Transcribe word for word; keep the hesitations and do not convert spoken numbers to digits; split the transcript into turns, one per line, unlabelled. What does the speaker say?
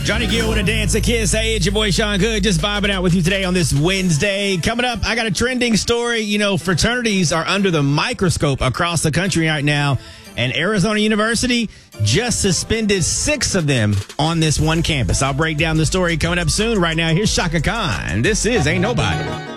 Johnny Gill with a dance, a kiss. Hey, it's your boy Sean Good, just vibing out with you today on this Wednesday. Coming up, I got a trending story. You know, fraternities are under the microscope across the country right now, and Arizona University just suspended six of them on this one campus. I'll break down the story coming up soon. Right now, here's Shaka Khan. This is Ain't Nobody.